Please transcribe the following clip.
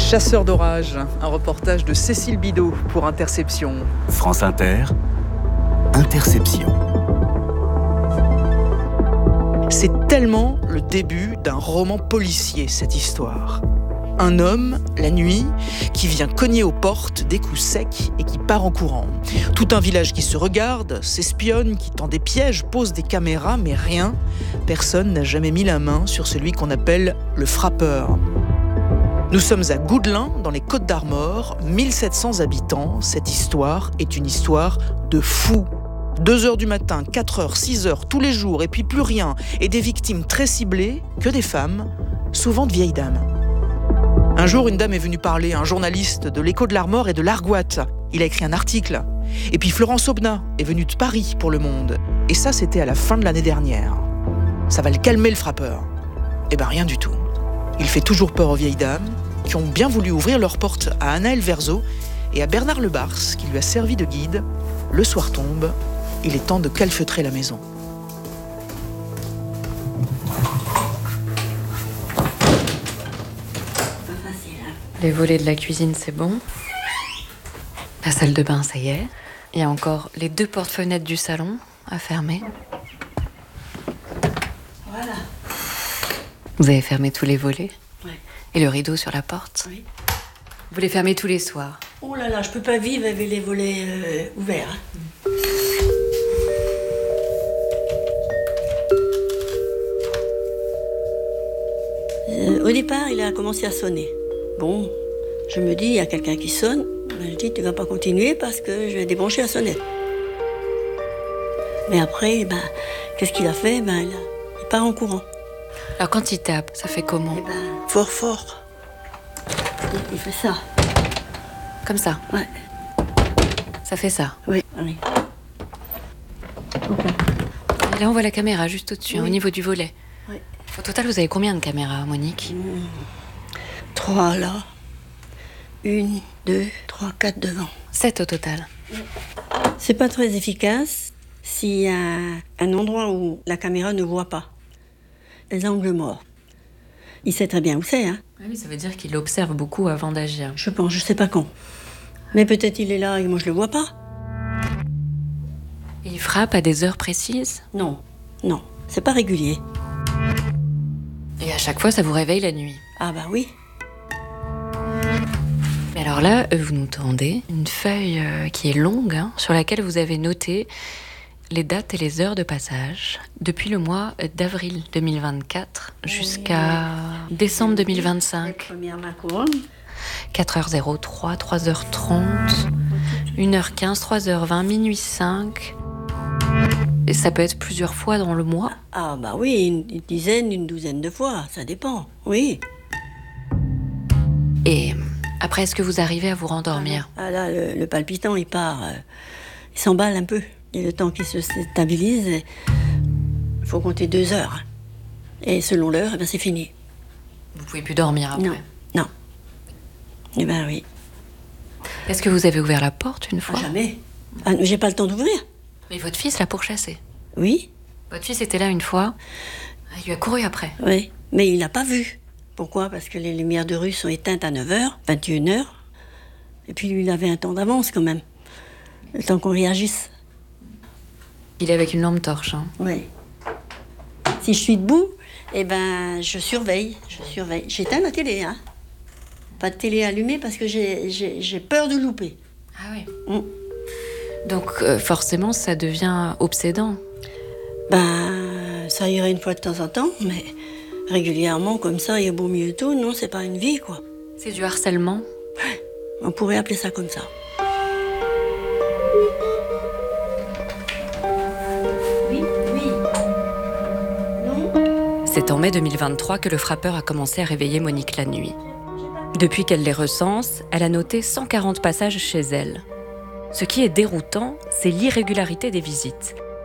Chasseurs d'orage, un reportage de Cécile Bidot pour Interception. France Inter, Interception. C'est tellement le début d'un roman policier, cette histoire. Un homme, la nuit, qui vient cogner aux portes des coups secs et qui part en courant. Tout un village qui se regarde, s'espionne, qui tend des pièges, pose des caméras, mais rien. Personne n'a jamais mis la main sur celui qu'on appelle le frappeur. Nous sommes à Goudelin, dans les Côtes-d'Armor, 1700 habitants. Cette histoire est une histoire de fou. 2h du matin, 4h, 6h, tous les jours, et puis plus rien. Et des victimes très ciblées, que des femmes, souvent de vieilles dames. Un jour, une dame est venue parler à un journaliste de l'Écho de l'Armor et de l'Argoat. Il a écrit un article. Et puis Florence Aubenas est venue de Paris pour Le Monde. Et ça, c'était à la fin de l'année dernière. Ça va le calmer, le frappeur. Eh ben, rien du tout. Il fait toujours peur aux vieilles dames qui ont bien voulu ouvrir leurs portes à Anaël Verzo et à Bernard Lebars, qui lui a servi de guide. Le soir tombe, il est temps de calfeutrer la maison. Les volets de la cuisine, c'est bon. La salle de bain, ça y est. Il y a encore les 2 portes-fenêtres du salon à fermer. Voilà. Vous avez fermé tous les volets? Oui. Et le rideau sur la porte? Oui. Vous les fermez tous les soirs? Oh là là, je peux pas vivre avec les volets ouverts. Au départ, il a commencé à sonner. Bon, je me dis, il y a quelqu'un qui sonne. Je dis, tu vas pas continuer parce que je vais débrancher la sonnette. Mais après, qu'est-ce qu'il a fait? Il part en courant. Alors quand il tape, ça fait comment? Fort, fort. Il fait ça. Comme ça? Ouais. Ça fait ça? Oui, oui. Okay. Et là, on voit la caméra juste au-dessus, Oui. au niveau du volet. Oui. Au total, vous avez combien de caméras, Monique? 3 là. 1, 2, 3, 4 devant. 7 au total. C'est pas très efficace s'il y a un endroit où la caméra ne voit pas. Les angles morts. Il sait très bien où c'est, hein. Oui, ça veut dire qu'il observe beaucoup avant d'agir. Je pense, je sais pas quand. Mais peut-être il est là et moi je le vois pas. Et il frappe à des heures précises? Non, non, c'est pas régulier. Et à chaque fois, ça vous réveille la nuit? Ah bah oui. Mais alors là, vous nous tendez une feuille qui est longue, hein, sur laquelle vous avez noté les dates et les heures de passage depuis le mois d'avril 2024 jusqu'à décembre 2025. Première ma couronne. 4h03, 3h30, 1h15, 3h20, minuit 5. Et ça peut être plusieurs fois dans le mois. Ah bah oui, une dizaine, une douzaine de fois, ça dépend, oui. Et après, est-ce que vous arrivez à vous rendormir? Ah là, le palpitant, il part, il s'emballe un peu. Et le temps qu'il se stabilise, il faut compter 2 heures. Et selon l'heure, c'est fini. Vous pouvez plus dormir après? Non. Eh ben oui. Est-ce que vous avez ouvert la porte une fois? Jamais. Ah, j'ai pas le temps d'ouvrir. Mais votre fils l'a pourchassé. Oui. Votre fils était là une fois. Il lui a couru après. Oui, mais il n'a pas vu. Pourquoi? Parce que les lumières de rue sont éteintes à 9h, 21h. Et puis lui, il avait un temps d'avance quand même. Le temps qu'on réagisse. Il est avec une lampe torche, hein. Oui. Si je suis debout, je surveille. J'éteins la télé, hein. Pas de télé allumée parce que j'ai peur de louper. Ah oui. Donc forcément, ça devient obsédant. Ça irait une fois de temps en temps, mais régulièrement comme ça, il y a beau mieux tout, non, c'est pas une vie, quoi. C'est du harcèlement? On pourrait appeler ça comme ça. Oui. Non. C'est en mai 2023 que le frappeur a commencé à réveiller Monique la nuit. Depuis qu'elle les recense, elle a noté 140 passages chez elle. Ce qui est déroutant, c'est l'irrégularité des visites.